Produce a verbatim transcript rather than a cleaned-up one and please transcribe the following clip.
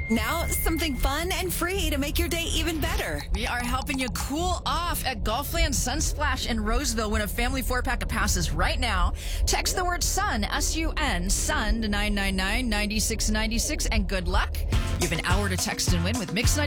Now, something fun and free to make your day even better. We are helping you cool off at Gulfland Sunsplash in Roseville. Win a family four-pack of passes right now. Text the word SUN, S U N, SUN to nine nine nine, nine six nine six, and good luck. You have an hour to text and win with Mix